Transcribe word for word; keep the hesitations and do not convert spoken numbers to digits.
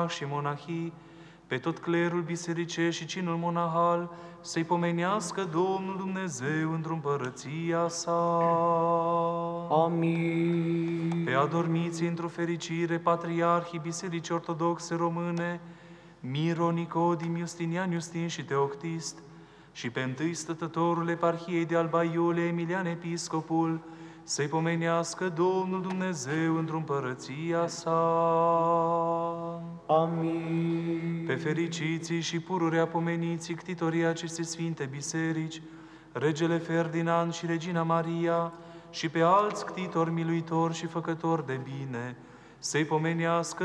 monahi și monahii, pe tot clerul bisericesc și cinul monahal, să-i pomenească Domnul Dumnezeu într-o împărăția sa. Amin. Pe adormiții într-o fericire, patriarhii Bisericii Ortodoxe Române, Miro, Nicodim, Justinian, Justin și Teoctist, și pe întâi stătătorul Eparhiei de Alba Iulia, Emilian Episcopul, să-i pomenească Domnul Dumnezeu într-o împărăția sa. Amin. Pe fericiții și pururea pomeniții ctitorii acestei sfinte biserici, regele Ferdinand și regina Maria, și pe alți ctitori miluitori și făcători de bine, să-i pomenească